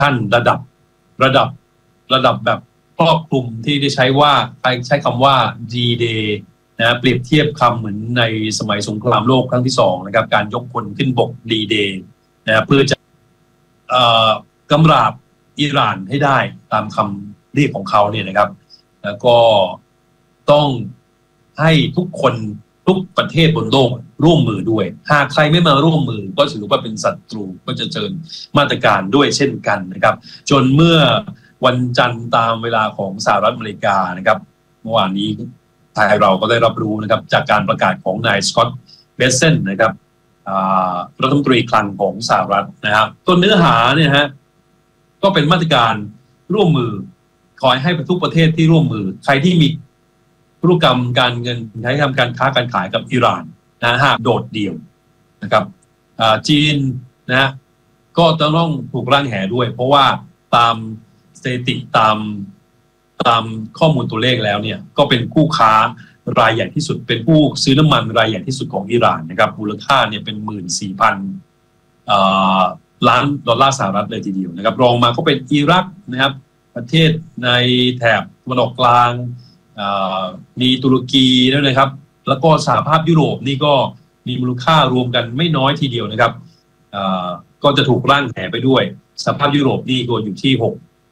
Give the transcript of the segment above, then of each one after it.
ท่านระดับระดับแบบครอบคลุมที่ได้ใช้คำว่า D-Day นะเปรียบเทียบคำเหมือนในสมัยสงครามโลกครั้งที่2นะครับการยกพลขึ้นบก D-Day นะเพื่อจะกำราบอิหร่านให้ได้ตามคำเรียกของเขาเนี่ยนะครับแล้วก็ต้องให้ทุกคนทุกประเทศบนโลกร่วมมือด้วยหากใครไม่มาร่วมมือก็ถือว่าเป็นศัตรูก็จะเจอมาตรการด้วยเช่นกันนะครับจนเมื่อวันจันทร์ตามเวลาของสหรัฐอเมริกานะครับเมื่อวานนี้ไทยเราก็ได้รับรู้นะครับจากการประกาศของนายสกอตต์เบสเซนนะครับรัฐมนตรีคลังของสหรัฐนะครับตัวเนื้อหาเนี่ยฮะก็เป็นมาตรการร่วมมือขอให้ทุกประเทศที่ร่วมมือใครที่มีธุรกรรมการเงินใช้ทำการค้าการขายกับอิหร่านนะหากโดดเดี่ยวนะครับจีนนะก็ต้องถูกร่างแหด้วยเพราะว่าตามสถิติตามข้อมูลตัวเลขแล้วเนี่ยก็เป็นคู่ค้ารายใหญ่ที่สุดเป็นผู้ซื้อน้ำมันรายใหญ่ที่สุดของอิหร่านนะครับมูลค่าเนี่ยเป็น 14,000 ล้านดอลลาร์สหรัฐเลยทีเดียวนะครับรองมาก็เป็นอิรักนะครับประเทศในแถบตะวันออกกลางมีตุรกีด้วยนะครับแล้วก็สหภาพยุโรปนี่ก็มีมูลค่ารวมกันไม่น้อยทีเดียวนะครับก็จะถูกร่างแหไปด้วยสหภาพยุโรปนี่ก็อยู่ที่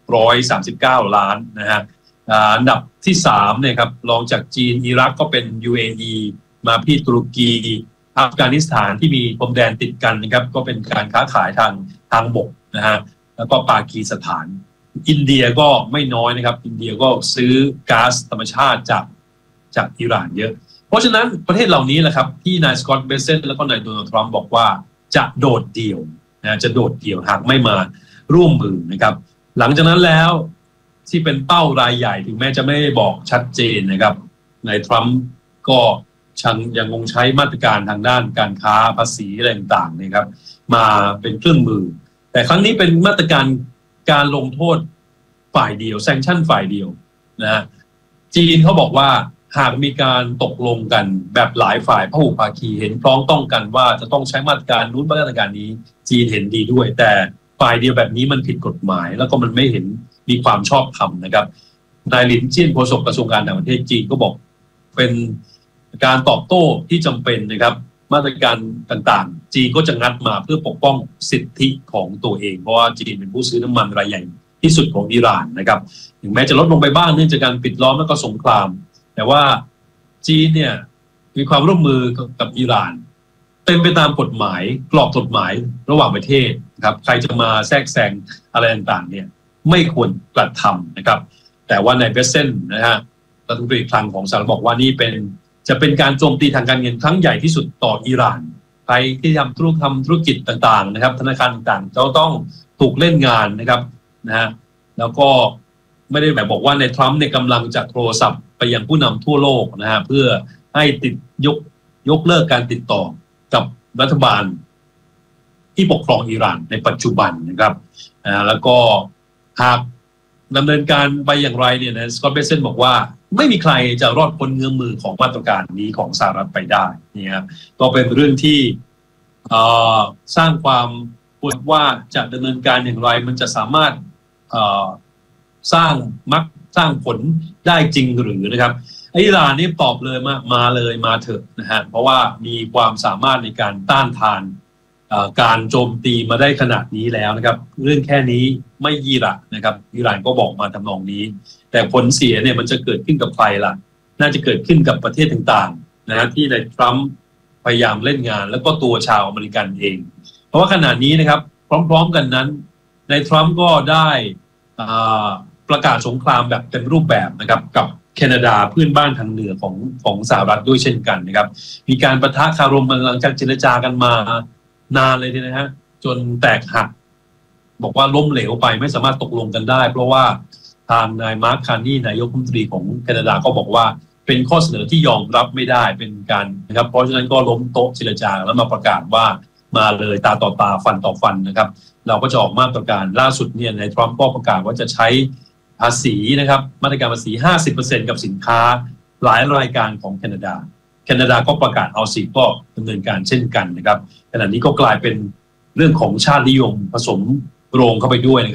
639 ล้านนะฮะอันดับที่3เนี่ยครับรองจากจีนอิรักก็เป็น UAE มาพี่ตุรกีอัฟกานิสถานที่มีพรมแดนติดกันนะครับก็เป็นการค้าขายทางบกนะฮะแล้วก็ปากีสถานอินเดียก็ไม่น้อยนะครับอินเดียก็ซื้อก๊าซธรรมชาติจากอิหร่านเยอะเพราะฉะนั้นประเทศเหล่านี้แหละครับที่นายสกอตต์เบสเซนแล้วก็นายโดนัลด์ทรัมป์บอกว่าจะโดดเดี่ยวนะจะโดดเดี่ยวหากไม่มาร่วมมือนะครับหลังจากนั้นแล้วที่เป็นเป้ารายใหญ่ถึงแม้จะไม่ได้บอกชัดเจนนะครับนายทรัมป์ก็ยังคงใช้มาตรการทางด้านการค้าภาษีอะไรต่างๆนะครับมาเป็นเครื่องมือแต่ครั้งนี้เป็นมาตรการลงโทษฝ่ายเดียวแซงชั่นฝ่ายเดียวนะจีนเขาบอกว่าหากมีการตกลงกันแบบหลายฝ่ายพหุภาคีเห็นพ้องต้องกันว่าจะต้องใช้มาตรการนู้นมาตรการนี้จีนเห็นดีด้วยแต่ฝ่ายเดียวแบบนี้มันผิดกฎหมายแล้วก็มันไม่เห็นมีความชอบธรรมนะครับนายหลินเจี้ยนโฆษกกระทรวงการต่างประเทศจีนก็บอกเป็นการตอบโต้ที่จำเป็นนะครับมาตรการต่างๆจีนก็จะงัดมาเพื่อปกป้องสิทธิของตัวเองเพราะว่าจีนเป็นผู้ซื้อน้ำมันรายใหญ่ที่สุดของอิหร่านนะครับถึงแม้จะลดลงไปบ้างเนื่องจากการปิดล้อมและก็สงครามแต่ว่าจีนเนี่ยมีความร่วมมือกับอิหร่านเป็นไปตามกฎหมายกรอบกฎหมายระหว่างประเทศนะครับใครจะมาแทรกแซงอะไรต่างๆเนี่ยไม่ควรกระทำนะครับแต่ว่านายเบสเซนนะฮะรัฐมนตรีคลังของสหรัฐบอกว่านี่จะเป็นการโจมตีทางการเงินครั้งใหญ่ที่สุดต่ออิหร่านใครที่ทำธุรกิจต่างๆนะครับธนาคารต่างๆจะต้องถูกเล่นงานนะครับนะฮะแล้วก็ไม่ได้แบบบอกว่าในทรัมป์เนี่ยกำลังจะโทรศัพท์ไปยังผู้นำทั่วโลกนะฮะเพื่อให้ยกเลิกการติดต่อกับรัฐบาลที่ปกครองอิหร่านในปัจจุบันนะครับแล้วก็หากดำเนินการไปอย่างไรเนี่ยนะสกอตต์เบสเซนบอกว่าไม่มีใครจะรอดพ้นเงื้อมมือของมาตรการนี้ของสหรัฐไปได้นี่ครับก็เป็นเรื่องที่สร้างความปวดว่าจะดำเนินการอย่างไรมันจะสามารถสร้างผลได้จริงหรือนะครับอิหร่านนี่ตอบเลยมาเถอะนะฮะเพราะว่ามีความสามารถในการต้านทานการโจมตีมาได้ขนาดนี้แล้วนะครับเรื่องแค่นี้ไม่ยี่ระนะครับอิหร่านก็บอกมาทำนองนี้แต่ผลเสียเนี่ยมันจะเกิดขึ้นกับใครล่ะน่าจะเกิดขึ้นกับประเทศต่างๆนะฮะที่นายทรัมป์พยายามเล่นงานแล้วก็ตัวชาวอเมริกันเองเพราะว่าขณะนี้นะครับพร้อมๆกันนั้นนายทรัมป์ก็ได้ประกาศสงครามแบบเต็มรูปแบบนะครับกับแคนาดาเพื่อนบ้านทางเหนือของสหรัฐด้วยเช่นกันนะครับมีการปะทะคารมหลังจากเจรจากันมานานเลยนะฮะจนแตกหักบอกว่าล้มเหลวไปไม่สามารถตกลงกันได้เพราะว่าทางนายมาร์คคาร์นีนายกรัฐมนตรีของแคนาดาก็บอกว่าเป็นข้อเสนอที่ยอมรับไม่ได้เป็นการนะครับเพราะฉะนั้นก็ล้มโต๊ะเจรจาแล้วมาประกาศว่ามาเลยตาต่อตาฟันต่อฟันนะครับเราก็จะออกมาตรการล่าสุดเนี่ยนายทรัมป์ก็ประกาศว่าจะใช้ภาษีนะครับมาตรการภาษี 50% กับสินค้าหลายรายการของแคนาดาก็ประกาศเอาสิก็ดำเนินการเช่นกันนะครับขณะนี้ก็กลายเป็นเรื่องของชาตินิยมผสมโรงเข้าไปด้วยนะครับ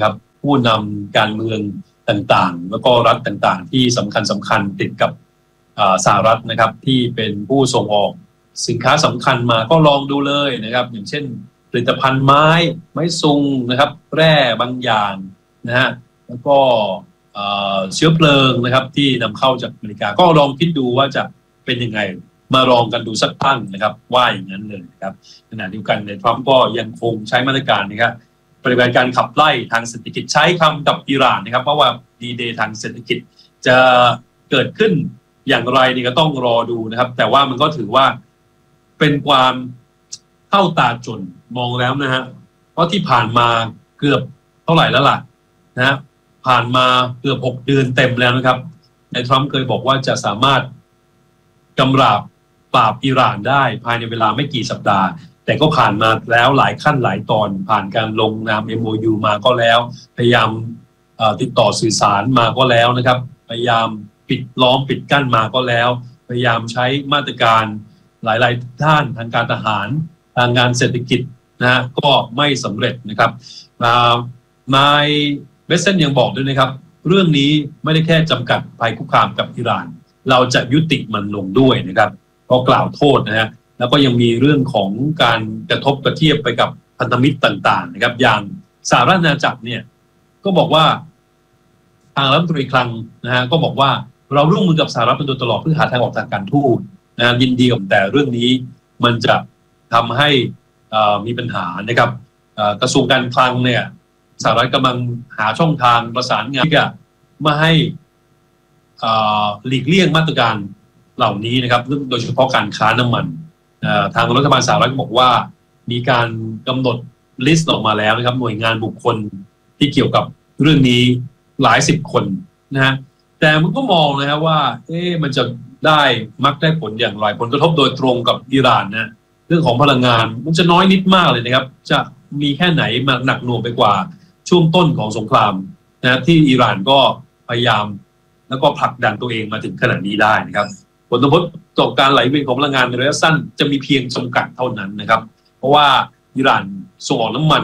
ผู้นำการเมืองต่างๆแล้วก็รัฐต่างๆที่สำคัญติดกับสหรัฐนะครับที่เป็นผู้ส่งออกสินค้าสำคัญมาก็ลองดูเลยนะครับอย่างเช่นผลิตภัณฑ์ไม้ซุงนะครับแร่บางอย่างนะฮะแล้วก็เชื้อเพลิงนะครับที่นำเข้าจากอเมริกาก็ลองคิดดูว่าจะเป็นยังไงมาลองกันดูสักตั้งนะครับว่าอย่างนั้นเลยนะครับขณะเดียวกันในทรัมป์ก็ยังคงใช้มาตรการนะครับปฏิบัติการขับไล่ทางเศรษฐกิจใช้คำกับอิหร่านนะครับเพราะว่าดีเดย์ทางเศรษฐกิจจะเกิดขึ้นอย่างไรนี่ก็ต้องรอดูนะครับแต่ว่ามันก็ถือว่าเป็นความเข้าตาจนมองแล้วนะฮะเพราะที่ผ่านมาเกือบเท่าไหร่แล้วล่ะนะผ่านมาเกือบ6 เดือนเต็มแล้วนะครับในทรัมป์เคยบอกว่าจะสามารถกำราบปราบอิหร่านได้ภายในเวลาไม่กี่สัปดาห์แต่ก็ผ่านมาแล้วหลายขั้นหลายตอนผ่านการลงนาม MOU มาก็แล้วพยายามติดต่อสื่อสารมาก็แล้วนะครับพยายามปิดล้อมปิดกั้นมาก็แล้วพยายามใช้มาตรการหลายๆด้านทางการทหารทางงานเศรษฐกิจนะฮะก็ไม่สำเร็จนะครับนายเบสเซนยังบอกด้วยนะครับเรื่องนี้ไม่ได้แค่จำกัดภัยคุกคามกับอิหร่านเราจะยุติมันลงด้วยนะครับก็กล่าวโทษนะฮะแล้วก็ยังมีเรื่องของการกระทบกระเทียบไปกับพันธมิตรต่างๆนะครับอย่างสหรัฐอาณาจักรเนี่ยก็บอกว่าทางรัฐมนตรีคลังนะฮะก็บอกว่าเราร่วมมือกับสหรัฐมาโดยตลอดเพื่อหาทางออกทางการทูตนะยินดีกับแต่เรื่องนี้มันจะทำให้มีปัญหานะครับกระทรวงการคลังเนี่ยสหรัฐกำลังหาช่องทางประสานงานที่จะไม่ให้หลีกเลี่ยงมาตรการเหล่านี้นะครับโดยเฉพาะการค้าน้ำมันทางรัฐบาลสหรัฐบอกว่ามีการกำหนดลิสต์ออกมาแล้วนะครับหน่วยงานบุคคลที่เกี่ยวกับเรื่องนี้หลาย10 คนนะฮะแต่มันก็มองนะครับว่ามันจะมักได้ผลอย่างไรผลกระทบโดยตรงกับอิหร่านนะเรื่องของพลังงานมันจะน้อยนิดมากเลยนะครับจะมีแค่ไหนมาหนักหน่วงไปกว่าช่วงต้นของสงครามนะที่อิหร่านก็พยายามแล้วก็ผลักดันตัวเองมาถึงขนาดนี้ได้นะครับผลกระทบต่อการไหลเวียนของพลังงานในระยะสั้นจะมีเพียงจำกัดเท่านั้นนะครับเพราะว่าอิหร่านส่งออกน้ำมัน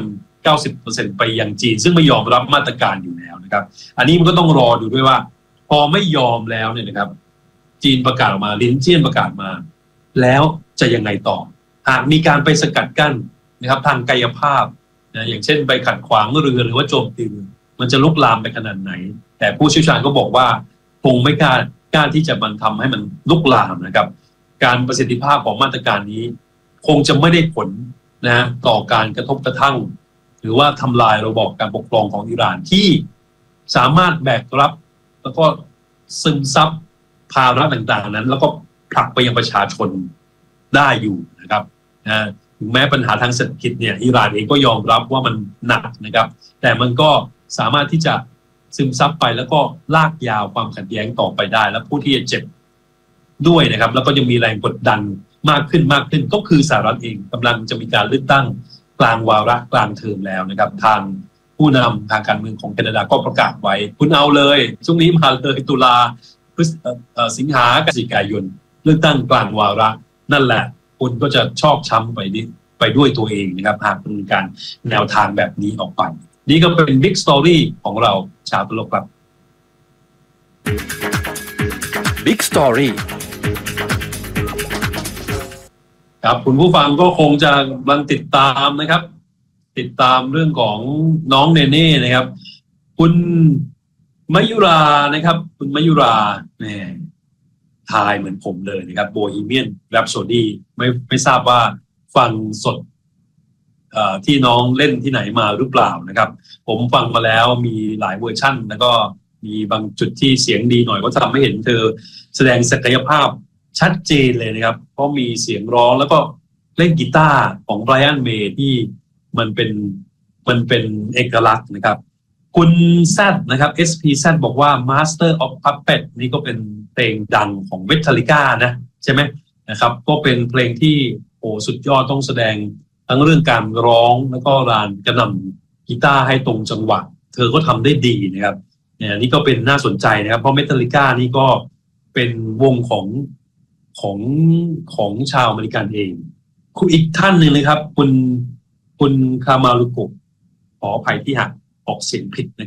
90% ไปยังจีนซึ่งไม่ยอมรับมาตรการอยู่แล้วนะครับอันนี้มันก็ต้องรอดูด้วยว่าพอไม่ยอมแล้วเนี่ยนะครับจีนประกาศออกมาลินเจี้ยนประกาศมาแล้วจะยังไงต่อหากมีการไปสกัดกั้นนะครับทางกายภาพนะอย่างเช่นไปขัดขวางเรือหรือว่าโจมตีมันจะลุกลามไปขนาดไหนแต่ผู้เชี่ยวชาญก็บอกว่าคงไม่กล้าที่จะมันทำให้มันลุกลามนะครับการประสิทธิภาพของมาตรการนี้คงจะไม่ได้ผลนะต่อการกระทบกระทั่งหรือว่าทำลายระบอบการปกครองของอิหร่านที่สามารถแบกรับแล้วก็ซึมซับภาระต่างๆนั้นแล้วก็ผลักไปยังประชาชนได้อยู่นะครับถึงแม้ปัญหาทางเศรษฐกิจเนี่ยอิหร่านเองก็ยอมรับว่ามันหนักนะครับแต่มันก็สามารถที่จะซึมซับไปแล้วก็ลากยาวความขัดแย้งต่อไปได้และผู้ที่จะเจ็บด้วยนะครับแล้วก็ยังมีแรงกดดันมากขึ้นก็คือสหรัฐเองกำลังจะมีการเลือกตั้งกลางวาระกลางเทอมแล้วนะครับทางผู้นำทางการเมืองของแคนาดาก็ประกาศไว้คุณเอาเลยช่วงนี้มาเลยตุลาสิงหาพฤศจิกายนเลือกตั้งกลางวาระนั่นแหละคุณก็จะชอบช้ำไปด้วยตัวเองนะครับหากมีการแนวทางแบบนี้ออกไปนี่ก็เป็น Big Story ของเราชาวตลกครับ Big Story ครับคุณผู้ฟังก็คงจะกำลังติดตามนะครับติดตามเรื่องของน้องเนเน่นะครับคุณมยุรานะครับคุณมยุราทายเหมือนผมเลยนะครับโบฮีเมียนแรปโซดี้ไม่ทราบว่าฟังสดที่น้องเล่นที่ไหนมาหรือเปล่านะครับผมฟังมาแล้วมีหลายเวอร์ชั่นแล้วก็มีบางจุดที่เสียงดีหน่อยก็ทำให้เห็นเธอแสดงศักยภาพชัดเจนเลยนะครับเพราะมีเสียงร้องแล้วก็เล่นกีตาร์ของไบรอันเมย์ที่มันเป็นเอกลักษณ์นะครับคุณแซดนะครับ SPZ บอกว่า Master of Puppet นี่ก็เป็นเพลงดังของ Metallica นะใช่ไหมนะครับก็เป็นเพลงที่สุดยอดต้องแสดงทั้งเรื่องการร้องแล้วก็การกระหน่ำกีตาร์ให้ตรงจังหวะเธอก็ทำได้ดีนะครับนี่ก็เป็นน่าสนใจนะครับเพราะ Metallica นี่ก็เป็นวงของชาวอเมริกันเองคุณอีกท่านหนึ่งเลยครับคุณคามาลุโกะขออภัยที่หักออกเสียงผิดนะครับ